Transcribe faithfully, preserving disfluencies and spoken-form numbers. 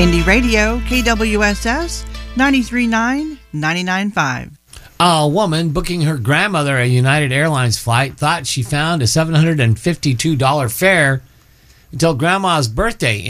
Indie Radio, K W S S, ninety-three point nine, ninety-nine point five. A woman booking her grandmother a United Airlines flight thought she found a seven hundred fifty-two dollars fare until Grandma's birthday